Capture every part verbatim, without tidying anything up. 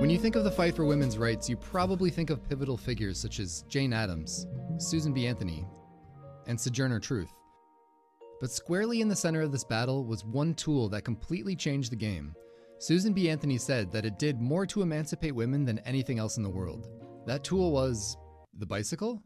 When you think of the fight for women's rights, you probably think of pivotal figures such as Jane Addams, Susan B. Anthony, and Sojourner Truth. But squarely in the center of this battle was one tool that completely changed the game. Susan B. Anthony said that it did more to emancipate women than anything else in the world. That tool was the bicycle?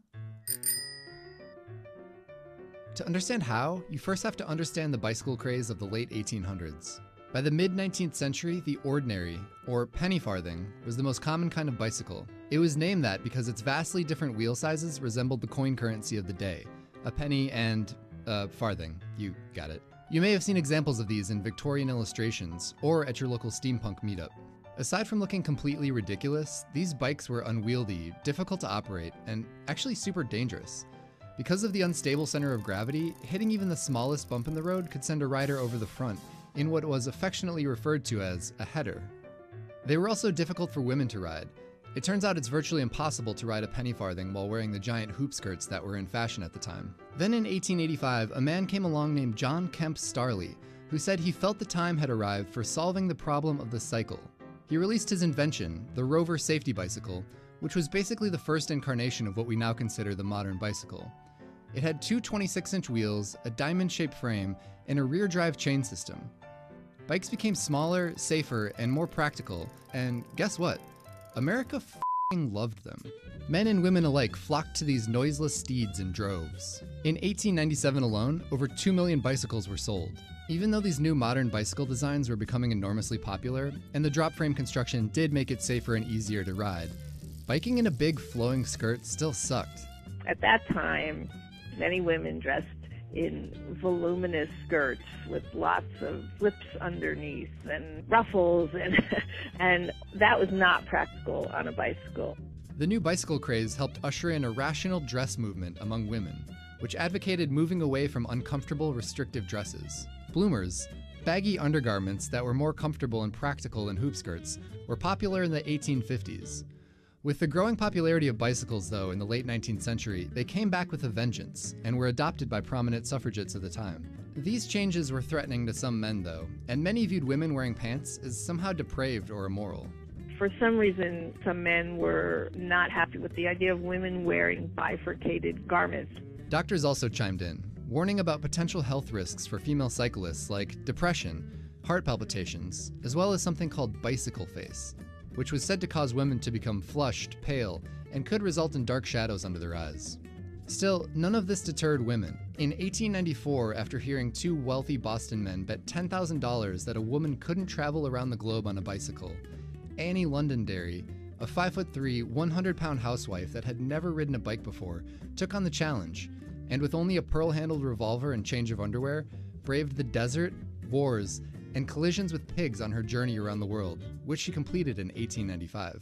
To understand how, you first have to understand the bicycle craze of the late eighteen hundreds. By the mid-nineteenth century, the ordinary, or penny farthing, was the most common kind of bicycle. It was named that because its vastly different wheel sizes resembled the coin currency of the day, a penny and a farthing. You got it. You may have seen examples of these in Victorian illustrations, or at your local steampunk meetup. Aside from looking completely ridiculous, these bikes were unwieldy, difficult to operate, and actually super dangerous. Because of the unstable center of gravity, hitting even the smallest bump in the road could send a rider over the front, in what was affectionately referred to as a header. They were also difficult for women to ride. It turns out it's virtually impossible to ride a penny farthing while wearing the giant hoop skirts that were in fashion at the time. Then in eighteen eighty-five, a man came along named John Kemp Starley, who said he felt the time had arrived for solving the problem of the cycle. He released his invention, the Rover Safety Bicycle, which was basically the first incarnation of what we now consider the modern bicycle. It had two twenty-six inch wheels, a diamond-shaped frame, and a rear-drive chain system. Bikes became smaller, safer, and more practical, and guess what? America f***ing loved them. Men and women alike flocked to these noiseless steeds in droves. In eighteen ninety-seven alone, over two million bicycles were sold. Even though these new modern bicycle designs were becoming enormously popular, and the drop frame construction did make it safer and easier to ride, biking in a big flowing skirt still sucked. At that time, many women dressed in voluminous skirts with lots of flips underneath and ruffles, and and that was not practical on a bicycle. The new bicycle craze helped usher in a rational dress movement among women, which advocated moving away from uncomfortable, restrictive dresses. Bloomers, baggy undergarments that were more comfortable and practical than hoop skirts, were popular in the eighteen fifties. With the growing popularity of bicycles, though, in the late nineteenth century, they came back with a vengeance, and were adopted by prominent suffragettes of the time. These changes were threatening to some men, though, and many viewed women wearing pants as somehow depraved or immoral. For some reason, some men were not happy with the idea of women wearing bifurcated garments. Doctors also chimed in, warning about potential health risks for female cyclists like depression, heart palpitations, as well as something called bicycle face, which was said to cause women to become flushed, pale, and could result in dark shadows under their eyes. Still, none of this deterred women. In eighteen ninety-four, after hearing two wealthy Boston men bet ten thousand dollars that a woman couldn't travel around the globe on a bicycle, Annie Londonderry, a five foot three, one hundred pound housewife that had never ridden a bike before, took on the challenge, and with only a pearl-handled revolver and change of underwear, braved the desert, wars, and collisions with pigs on her journey around the world, which she completed in eighteen ninety-five.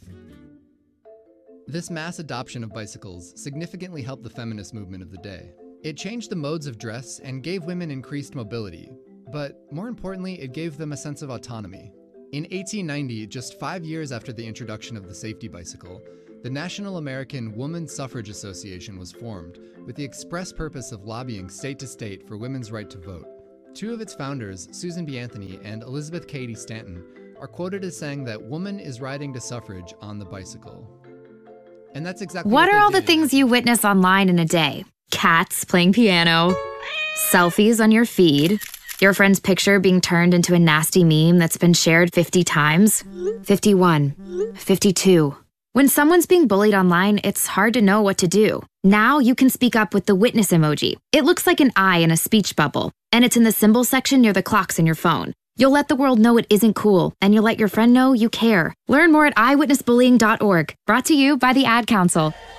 This mass adoption of bicycles significantly helped the feminist movement of the day. It changed the modes of dress and gave women increased mobility, but more importantly, it gave them a sense of autonomy. In eighteen ninety, just five years after the introduction of the safety bicycle, the National American Woman Suffrage Association was formed with the express purpose of lobbying state to state for women's right to vote. Two of its founders, Susan B. Anthony and Elizabeth Cady Stanton, are quoted as saying that woman is riding to suffrage on the bicycle. And that's exactly what What are all the did. things you witness online in a day? Cats playing piano, selfies on your feed, your friend's picture being turned into a nasty meme that's been shared fifty times, fifty-one, fifty-two. When someone's being bullied online, it's hard to know what to do. Now you can speak up with the witness emoji. It looks like an eye in a speech bubble, and it's in the symbol section near the clocks in your phone. You'll let the world know it isn't cool, and you'll let your friend know you care. Learn more at eyewitness bullying dot org. Brought to you by the Ad Council.